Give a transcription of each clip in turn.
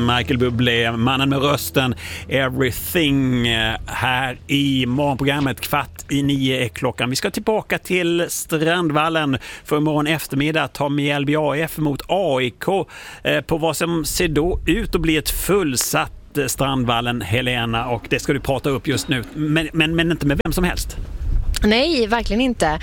Michael Bublé, mannen med rösten Everything, här i morgonprogrammet. 8:45 är klockan. Vi ska tillbaka till Strandvallen för imorgon eftermiddag. Ta Mjällby AIF mot AIK på vad som ser då ut att bli ett fullsatt Strandvallen, Helena, och det ska du prata upp just nu. Men inte med vem som helst. Nej, verkligen inte.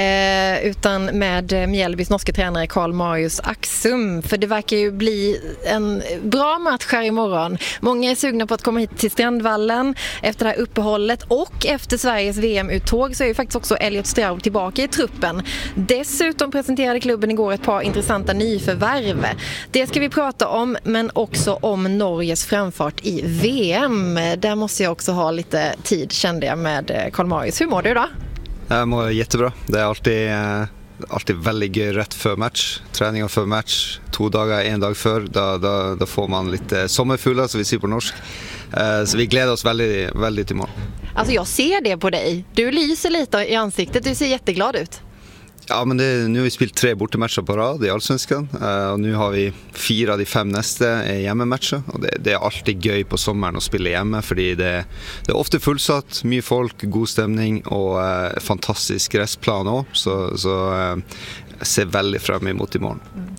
Utan med Mjällbys norska tränare Karl Marius Axum. För det verkar ju bli en bra match här imorgon. Många är sugna på att komma hit till Strandvallen efter det här uppehållet. Och efter Sveriges VM-uttåg så är ju faktiskt också Elliot Stroud tillbaka i truppen. Dessutom presenterade klubben igår ett par intressanta nyförvärv. Det ska vi prata om, men också om Norges framfart i VM. Där måste jag också ha lite tid, kände jag, med Karl Marius. Hur mår du då? Jag mår jättebra. Det är alltid väldigt gøy rätt för match. Träning för match, 2 dagar, 1 dag för. Då får man lite sommarfulla, som vi säger på norsk. Så vi gläder oss väldigt imorgon. Alltså jag ser det på dig. Du lyser lite i ansiktet. Du ser jätteglad ut. Ja, men nu har vi spelat 3 bortematcher på rad i Allsvenskan. Och nu har vi 4 av de 5 nästa hemmamatcher. Och det är alltid gøy på sommaren att spela hemma, för det är ofta fullsatt, mycket folk, god stämning och fantastisk gräsplan också. Så jag ser väldigt fram emot imorgon.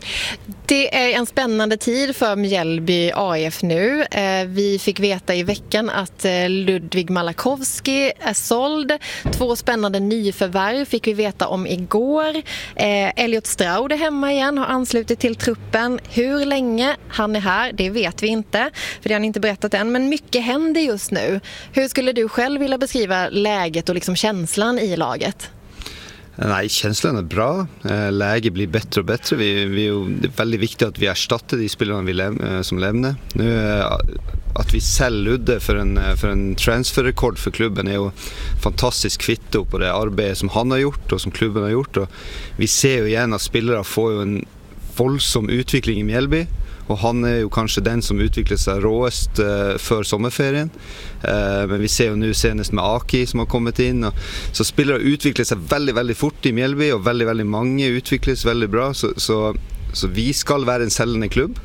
Det är en spännande tid för Mjällby AIF nu. Vi fick veta i veckan att Ludvig Malakowski är såld. 2 spännande nyförvärv fick vi veta om igår. Elliot Stroud är hemma igen, har anslutit till truppen. Hur länge han är här, det vet vi inte, för det har han inte berättat än. Men mycket händer just nu. Hur skulle du själv vilja beskriva läget och liksom känslan i laget? Nej, känslan är bra. Läget blir bättre och bättre. Det är väldigt viktigt att vi ersätter de spelarna som lämnar. Nu att vi säljer Ludde för en transferrekord för klubben är ju fantastiskt kvitto på det arbete som han har gjort och som klubben har gjort. Och vi ser ju igen att spelare får ju en våldsam utveckling i Mjällby. Och han är ju kanske den som utvecklar sig råast för sommarferien. Men vi ser ju nu senast med Aki som har kommit in. Så spelare utvecklar sig väldigt fort i Mjällby, och väldigt många utvecklas väldigt bra. Så vi ska vara en säljande klubb.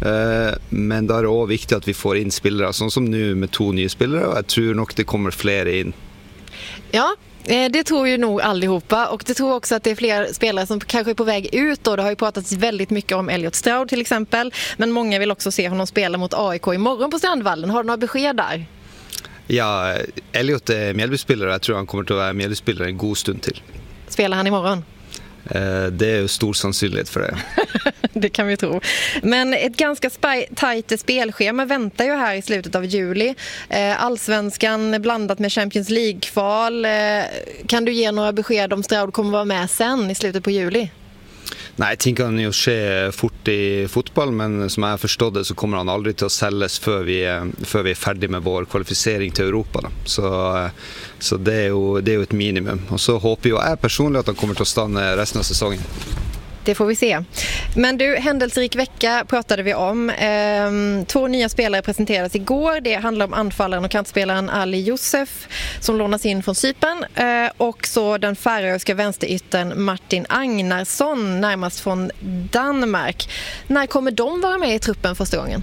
Men det är också viktigt att vi får in spelare, som nu med 2 nya spelare. Och jag tror nog det kommer fler in. Ja. Det tror ju nog allihopa, och det tror också att det är fler spelare som kanske är på väg ut. Och det har ju pratats väldigt mycket om Elliot Stroud till exempel, men många vill också se honom spela mot AIK imorgon på Strandvallen. Har du några besked där? Ja, Elliot är Mjällby-spelare. Jag tror han kommer att vara Mjällby-spelare en god stund till. Spelar han imorgon? Det är ju stor sannolikhet för det. Det kan vi tro. Men ett ganska tajt spelschema väntar ju här i slutet av juli. Allsvenskan blandat med Champions League-kval. Kan du ge några besked om Stroud kommer vara med sen i slutet på juli? Nej, ting kan ju ske fort i fotboll, men som jag har förstått det så kommer han aldrig till att säljas för vi är färdiga med vår kvalificering till Europa. Då. Så det är ju ett minimum. Och så hoppas jag personligen att han kommer till att stanna resten av säsongen. Det får vi se. Men du, händelserik vecka pratade vi om. 2 nya spelare presenterades igår. Det handlar om anfallaren och kantspelaren Ali Josef som lånas in från Cypern. Och så den färöiska vänsteryttern Martin Agnarsson, närmast från Danmark. När kommer de vara med i truppen första gången?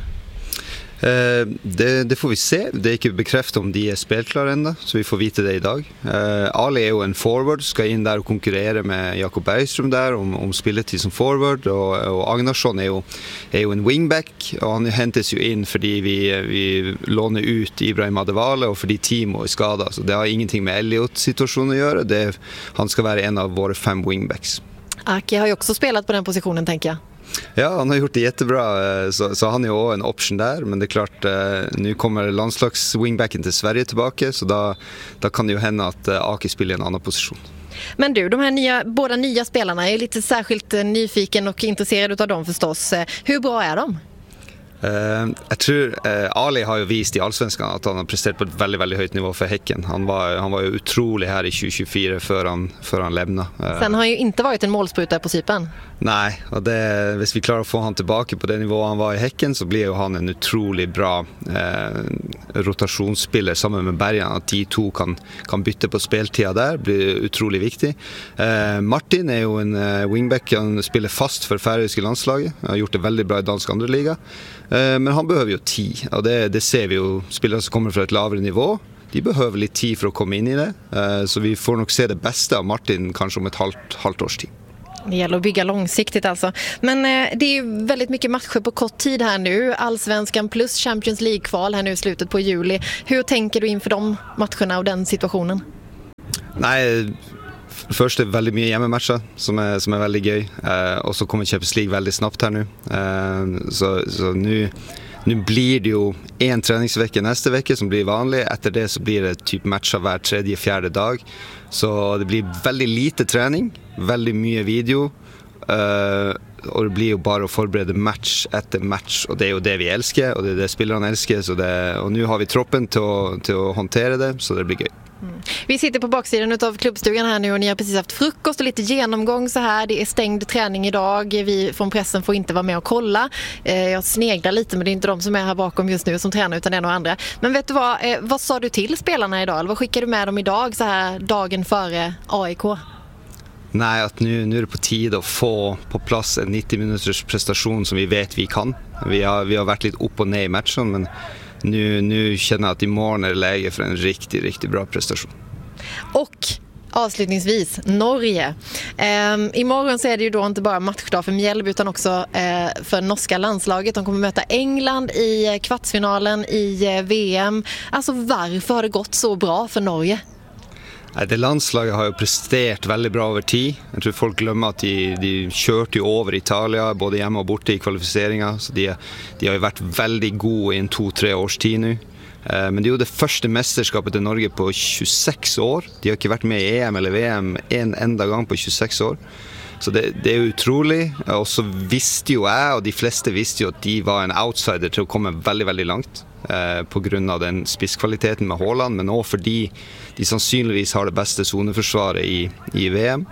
Det får vi se. Det är inte bekräftat om de är spelklara ända, så vi får veta det idag. Ali är ju en forward, ska in där och konkurrera med Jakob Bergström där om spilletid som forward, och Agnarsson är ju en wingback, och han hämtas ju in för vi lånar ut Ibrahim Adewale och för de Timo är skadad, så det har ingenting med Elliot situationen att göra. Han ska vara en av våra 5 wingbacks. Aki har ju också spelat på den positionen, tänker jag. Ja, han har gjort det jättebra, så han är ju en option där, men det är klart, nu kommer landslags-wingbacken till Sverige tillbaka, så då kan det ju hända att Aki spelar i en annan position. Men du, de här båda nya spelarna, är lite särskilt nyfiken och intresserad av dem förstås. Hur bra är de? Jag tror Ali har ju visat i Allsvenskan att han har presterat på ett väldigt högt nivå för Häcken. Han var ju otrolig här i 2024 för han lämnade. Sen har han ju inte varit en målspruta på Cypern. Nej, och hvis vi klarar att få han tillbaka på den nivå han var i Häcken, så blir ju han en otroligt bra rotationsspelare sammen med Bergen. Att de 2 kan byta på speltida där blir otroligt viktigt. Martin är ju en wingback, han spelar fast för färöiska landslaget. Han har gjort det väldigt bra i dansk andra liga. Men han behöver ju tid, och det ser vi ju. Spelare som kommer från ett lavere nivå, de behöver lite tid för att komma in i det. Så vi får nog se det bästa av Martin kanske om ett halvt års tid. Det gäller att bygga långsiktigt alltså. Men det är ju väldigt mycket matcher på kort tid här nu. Allsvenskan plus Champions League-kval här nu i slutet på juli. Hur tänker du inför de matcherna och den situationen? Nej, först är det väldigt mycket hjemmematcher som är väldigt gøy. Och så kommer Champions League väldigt snabbt här nu. Så nu blir det ju en träningsvecka nästa vecka som blir vanlig. Efter det så blir det typ matcher hver tredje, fjärde dag. Så det blir väldigt lite träning, väldigt mycket video. Och det blir ju bara att förbereda match efter match. Och det är ju det vi älskar, och det är det spelarna älskar. Och nu har vi troppen till att hantera det, så det blir gøy. Vi sitter på baksidan av klubbstugan här nu och ni har precis haft frukost och lite genomgång så här. Det är stängd träning idag. Vi från pressen får inte vara med och kolla. Jag sneglar lite, men det är inte de som är här bakom just nu som tränar, utan det är några andra. Men vet du vad sa du till spelarna idag? Eller vad skickar du med dem idag så här dagen före AIK? Nej, att nu är det på tid att få på plats en 90 minuters prestation som vi vet vi kan. Vi har varit lite upp och ner i matchen, men nu känner jag att imorgon är det läge för en riktigt bra prestation. Och avslutningsvis, Norge. Imorgon så är det ju då inte bara matchdag för Mjällby utan också för norska landslaget. De kommer möta England i kvartsfinalen i VM. Alltså varför har det gått så bra för Norge? Det landslaget har ju presterat väldigt bra över tid. Jag tror folk glömmer att de kört ju över Italien både hemma och borta i kvalificeringar. Så de har ju varit väldigt goda i en 2-3 års tid nu. Men det är ju det första mästerskapet i Norge på 26 år. De har inte varit med i EM eller VM en enda gång på 26 år. Så det är otroligt. Och så visste ju jag, och de flesta visste ju att de var en outsider till att komma väldigt långt. På grund av den spisskvaliteten med Haaland, men också för de sannsynligvis har det bästa zoneförsvaret i VM.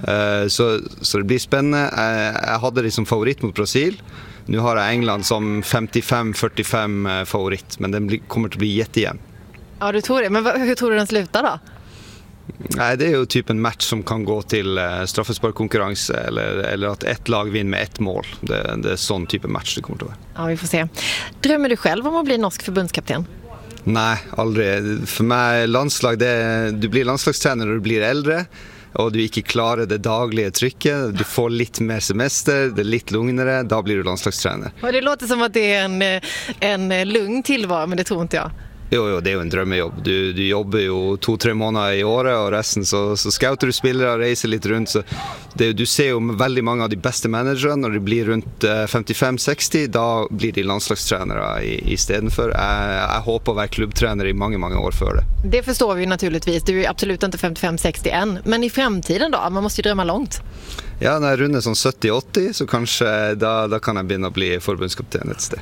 Så det blir spännande. Jag hade det som favorit mot Brasil. Nu har jag England som 55-45 favorit, men den kommer att bli jättejämn. Ja, du tror det. Men hur tror du den slutar då? Nej, det är ju typ en match som kan gå till straffesparkkonkurrens eller att ett lag vinner med ett mål. Det är sån typ av match det kommer att vara. Ja, vi får se. Drömmer du själv om att bli norsk förbundskapten? Nej, aldrig. För mig landslag, du blir landslagstränare när du blir äldre och du inte klarar det dagliga trycket. Du får lite mer semester, det är lite lugnare, då blir du landslagstränare. Och det låter som att det är en lugn tillvaro, men det tror inte jag. Jo, det är ju en drömmejobb. Du jobbar ju 2-3 månader i året, och resten så scouter du spelare och reser lite runt. Så du ser ju väldigt många av de bästa managerna, när det blir runt 55-60, då blir de landslagstränare istället för. Jag hoppas att vara klubbtränare i många år för det. Det förstår vi naturligtvis. Du är absolut inte 55-60 än. Men i framtiden då? Man måste ju drömma långt. Ja, när jag rundar som 70-80 så kanske då kan jag börja bli förbundskapten ett steg.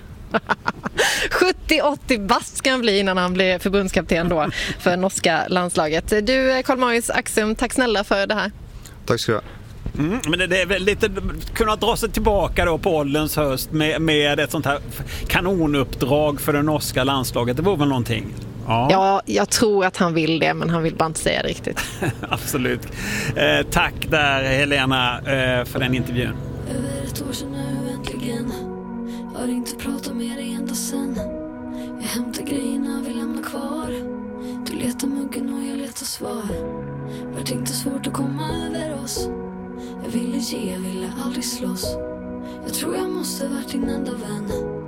70-80 bast ska han bli innan han blir förbundskapten då för norska landslaget. Du, Karl-Marius Axum, tack snälla för det här. Tack ska du ha. Men det är väl lite kunna dra sig tillbaka då på ålderns höst med ett sånt här kanonuppdrag för det norska landslaget. Det var väl någonting? Ja, jag tror att han vill det, men han vill bara inte säga det riktigt. Absolut. Tack där, Helena, för den intervjun. Över ett år sedan nu äntligen. Har inte pratat med dig ända sen. Jag hämtar grejerna, vi lämnar kvar. Du letar muggen och jag letar svar. Vart inte svårt att komma över oss. Jag ville ge, jag ville aldrig slåss. Jag tror jag måste varit din enda vän.